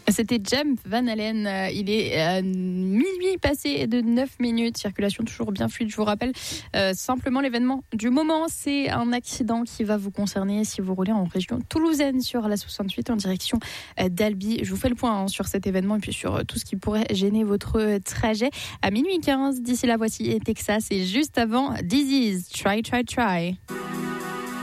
C'était Jem Van Allen. Il est minuit passé de 9 minutes. Circulation toujours bien fluide. Je vous rappelle simplement l'événement du moment. C'est un accident qui va vous concerner si vous roulez en région toulousaine sur la 68 en direction d'Albi. Je vous fais le point sur cet événement et puis sur tout ce qui pourrait gêner votre trajet. À minuit 15, d'ici là, voici Texas et juste avant, This Is Try, Try, Try.